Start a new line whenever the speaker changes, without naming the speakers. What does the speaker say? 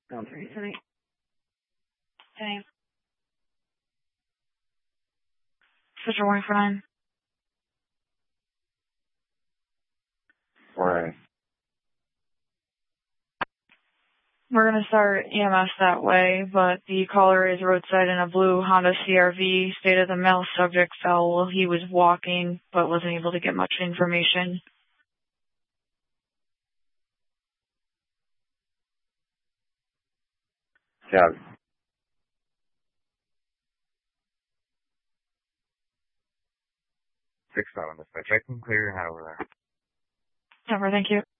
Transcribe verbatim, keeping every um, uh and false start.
Oh, three, seven, eight. Okay. Fisher one for nine.
Right.
We're going to start E M S that way, but the caller is roadside in a blue Honda C R V. Stated the male subject fell while he was walking, but wasn't able to get much information.
Yeah. Six seven. I can clear your head over there.
Never, thank you.